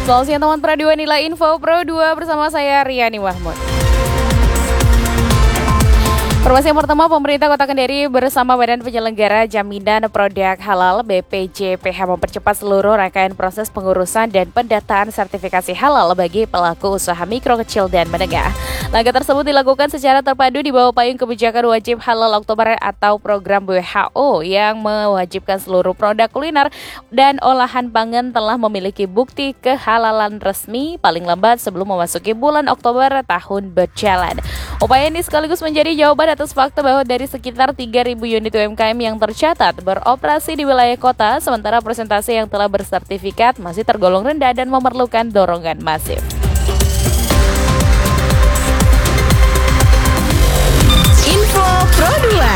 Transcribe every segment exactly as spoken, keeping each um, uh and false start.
Selamat siang teman Pro dua, inilah Info Pro dua bersama saya Riani Mahmud. Informasi yang pertama, pemerintah Kota Kendari bersama Badan Penyelenggara Jaminan Produk Halal B P J P H mempercepat seluruh rangkaian proses pengurusan dan pendataan sertifikasi halal bagi pelaku usaha mikro, kecil, dan menengah. Langkah tersebut dilakukan secara terpadu di bawah payung kebijakan wajib halal Oktober atau program W H O yang mewajibkan seluruh produk kuliner dan olahan pangan telah memiliki bukti kehalalan resmi paling lambat sebelum memasuki bulan Oktober tahun berjalan. Upaya ini sekaligus menjadi jawaban atas fakta bahwa dari sekitar tiga ribu unit U M K M yang tercatat beroperasi di wilayah kota, sementara persentase yang telah bersertifikat masih tergolong rendah dan memerlukan dorongan masif. Info Pro dua.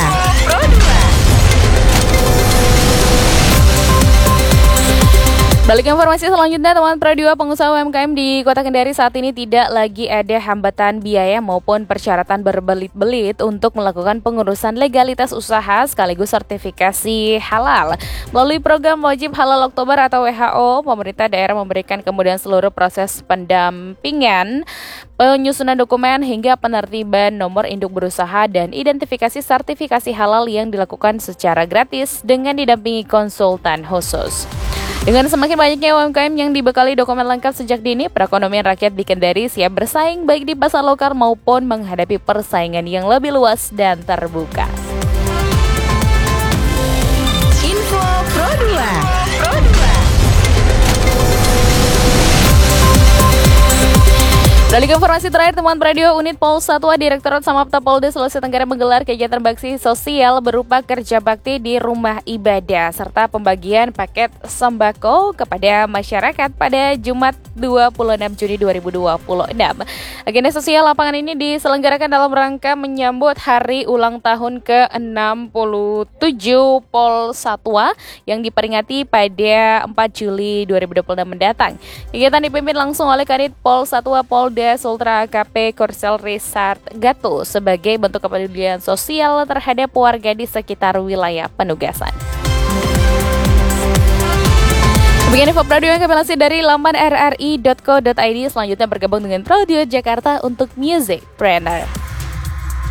Balik informasi selanjutnya, teman Pro dua, pengusaha U M K M di Kota Kendari saat ini tidak lagi ada hambatan biaya maupun persyaratan berbelit-belit untuk melakukan pengurusan legalitas usaha sekaligus sertifikasi halal. Melalui program Wajib Halal Oktober atau W H O, pemerintah daerah memberikan kemudahan seluruh proses pendampingan, penyusunan dokumen hingga penertiban nomor induk berusaha dan identifikasi sertifikasi halal yang dilakukan secara gratis dengan didampingi konsultan khusus. Dengan semakin banyaknya U M K M yang dibekali dokumen lengkap sejak dini, perekonomian rakyat di Kendari siap bersaing baik di pasar lokal maupun menghadapi persaingan yang lebih luas dan terbuka. Info Pro dua. Beralih ke informasi terakhir, teman radio, unit Pol Satwa Direktorat Samapta Polda Sulawesi Tenggara menggelar kegiatan bakti sosial berupa kerja bakti di rumah ibadah serta pembagian paket sembako kepada masyarakat pada Jumat dua puluh enam Juni dua ribu dua puluh enam. Agenda sosial lapangan ini diselenggarakan dalam rangka menyambut hari ulang tahun ke enam puluh tujuh Pol Satwa yang diperingati pada empat Juli dua ribu dua puluh enam mendatang. Kegiatan dipimpin langsung oleh Kanit Pol Satwa Polda Sultra A K P Korsel Resart Gato sebagai bentuk kepedulian sosial terhadap warga di sekitar wilayah penugasan. Demikian info Pro dua yang kami lansir dari laman r r i dot co dot i d. Selanjutnya bergabung dengan Pro dua Jakarta untuk Music Planner.